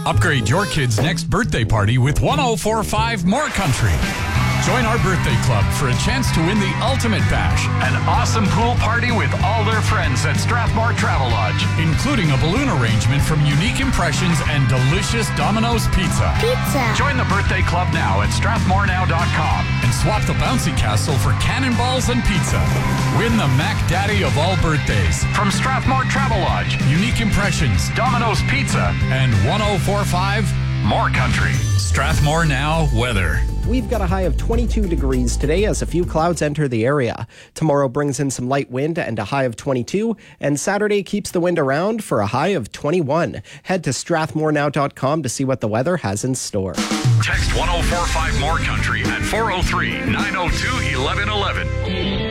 Upgrade your kid's next birthday party with 1045 More Country. Join our birthday club for a chance to win the ultimate bash, an awesome pool party with all their friends at Strathmore Travelodge, including a balloon arrangement from Unique Impressions and delicious Domino's Pizza. Join the birthday club now at strathmorenow.com and swap the bouncy castle for cannonballs and pizza. Win the Mac Daddy of all birthdays from Strathmore Travelodge, Unique Impressions, Domino's Pizza, and 1045 More Country. Strathmore Now weather. We've got a high of 22 degrees today as a few clouds enter the area. Tomorrow brings in some light wind and a high of 22, and Saturday keeps the wind around for a high of 21. Head to strathmorenow.com to see what the weather has in store. Text 1045 More Country at 403-902-1111.